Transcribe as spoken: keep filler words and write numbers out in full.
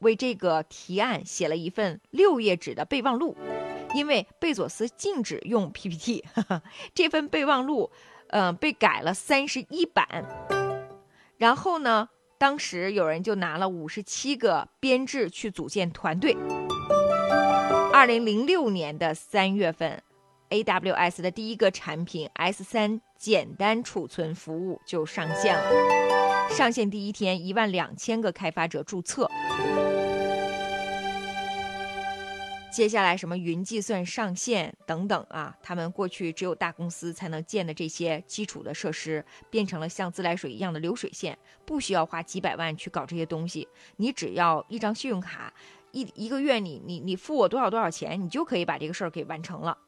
为这个提案写了一份六页纸的备忘录，因为贝佐斯禁止用 P P T， 呵呵，这份备忘录，呃，被改了三十一版。然后呢，当时有人就拿了五十七个编制去组建团队。二零零六年的三月份 ，A W S 的第一个产品 S 三 简单储存服务就上线了。上线第一天，一万两千个开发者注册。接下来什么云计算上线等等啊，他们过去只有大公司才能建的这些基础的设施，变成了像自来水一样的流水线，不需要花几百万去搞这些东西，你只要一张信用卡，一一个月你你你付我多少多少钱，你就可以把这个事儿给完成了。